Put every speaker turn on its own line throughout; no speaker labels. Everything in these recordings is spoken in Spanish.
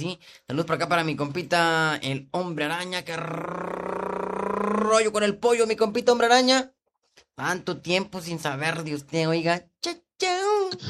sí. Saludos por acá para mi compita, el hombre araña. Qué rollo con el pollo, mi compita hombre araña. Tanto tiempo sin saber de usted, oiga. Chau.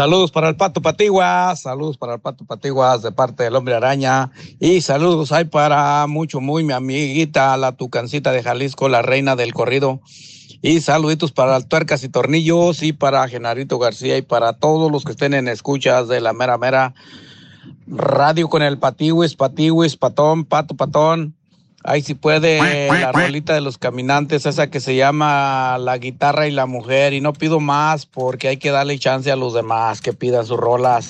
Saludos para el Pato Patiguas de parte del Hombre Araña y saludos hay para mucho muy mi amiguita la Tucancita de Jalisco, la reina del corrido y saluditos para el Tuercas y Tornillos y para Genarito García y para todos los que estén en escuchas de la mera mera radio con el Patiwis, Patón, Pato Patón. Ahí sí puede la rolita de los caminantes, esa que se llama La guitarra y la mujer. Y no pido más porque hay que darle chance a los demás que pidan sus rolas.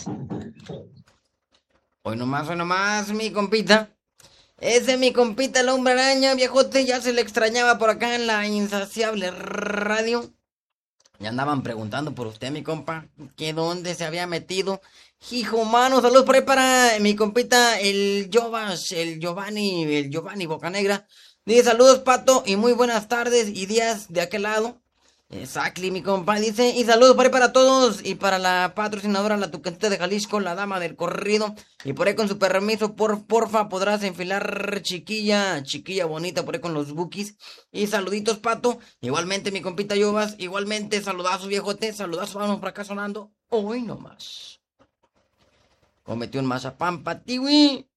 Hoy nomás, mi compita. Ese mi compita, el hombre araña, viejote, ya se le extrañaba por acá en la insaciable radio. Ya andaban preguntando por usted, mi compa, que dónde se había metido. Hijo humano, saludos por ahí para mi compita, el Giovanni Bocanegra. Dice saludos, Pato, y muy buenas tardes y días de aquel lado. Exactly, mi compa, dice, y saludos por ahí para todos y para la patrocinadora, la Tucantita de Jalisco, la dama del corrido. Y por ahí con su permiso, porfa, podrás enfilar chiquilla bonita por ahí con los bookies. Y saluditos, Pato. Igualmente, mi compita Yovas, igualmente, saludazos, viejote, saludazos, vamos por acá sonando. Hoy nomás. Cometió un mazapán, patiwi.